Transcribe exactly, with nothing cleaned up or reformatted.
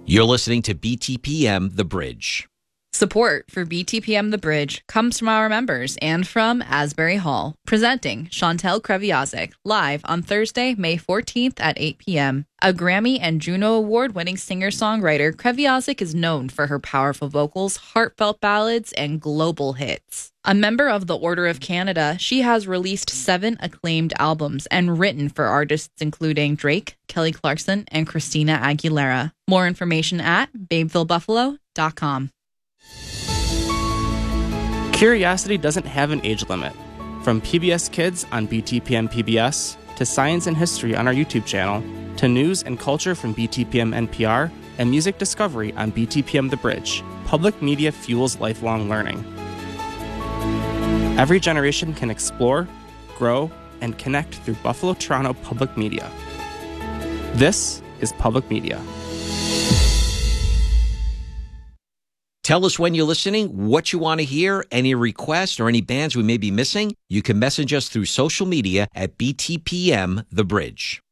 You're listening to B T P M The Bridge. Support for B T P M The Bridge comes from our members and from Asbury Hall, presenting Chantel Kreviazek live on Thursday, May fourteenth at eight p.m. A Grammy and Juno Award-winning singer-songwriter, Kreviazek is known for her powerful vocals, heartfelt ballads, and global hits. A member of the Order of Canada, she has released seven acclaimed albums and written for artists including Drake, Kelly Clarkson, and Christina Aguilera. More information at babeville buffalo dot com. Curiosity doesn't have an age limit. From P B S Kids on B T P M P B S, to Science and History on our YouTube channel, to news and culture from B T P M N P R, and music discovery on B T P M The Bridge, public media fuels lifelong learning. Every generation can explore, grow, and connect through Buffalo Toronto Public Media. This is Public Media. Tell us when you're listening, what you want to hear, any requests or any bands we may be missing. You can message us through social media at B T P M The Bridge.